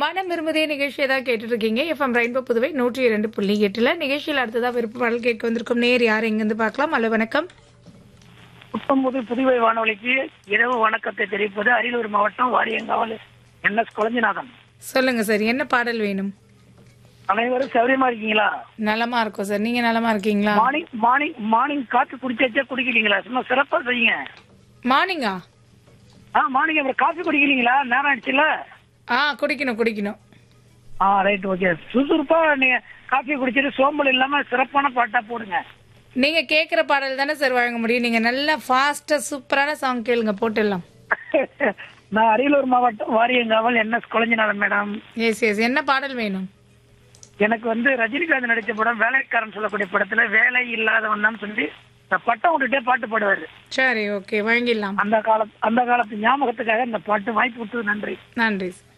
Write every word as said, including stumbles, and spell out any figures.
மனம் விரும்புதே நிகழ்ச்சியை தான் கேட்டுட்டு இருக்கீங்க. எஃப்எம் ரெயின்போ புதுவை நூற்றி இரண்டு புள்ளி எட்டுல நிகழ்ச்சியில் அடுத்ததா விருப்ப பாடல் கேட்க வந்திருக்கும் நேர் யார் எங்கிருந்து பார்க்கலாம். ஹலோ வணக்கம். புத்தம்புது புதுவை வானொலிக்கு இரவு வணக்கத்தை தெரிவிப்பது அரியலூர் மாவட்டம் வாரியங்காவல் என் எஸ் குழஞ்சிநாதன். சொல்லுங்க சார், என்ன பாடல் வேணும்? அனைவரும் சௌரியமா இருக்கீங்களா? நலமா இருக்கும் சார், நீங்க நலமா இருக்கீங்களா? Morning morning morning coffee குடிச்சாச்சா குடிக்கிறீங்களா? சும்மா சிறப்பா செய்யுங்க. மார்னிங்கா? ஆ மார்னிங் அப்புறம் காஃபி குடிக்கிறீங்களா? நேரம் ஆயிடுச்சுல. ஆ குடிக்கணும் குடிக்கணும். ஆ ரைட் ஓகே. சுறுசுறுப்பா நீங்க காஃபி குடிச்சிட்டு சோம்பல் இல்லாம சிறப்பான பாட்டா போடுங்க. நீங்க கேக்குற பாடல் தானே சார் வழங்க முடியும். நீங்க நல்ல ஃபாஸ்டா சூப்பரான சாங் கேளுங்க, போட்டுடலாம். நான் அரியலூர் மாவட்டம் Variyankaval N S Kuzhanjinathan madam. S S என்ன பாடல் வேணும்? எனக்கு வந்து ரஜினிகாந்த் நடிச்ச படம் வேலைக்காரன் சொல்லக்கூடிய படத்துல வேலை இல்லாதவன் தான் சொல்லி பட்டம் விட்டுட்டே பாட்டு பாடுவாரு. சரி ஓகே, வழங்கிடலாம். அந்த கால அந்த காலத்து ஞாபகத்துக்காக இந்த பாட்டு வாய்ப்பு கொடுத்தது நன்றி. நன்றி.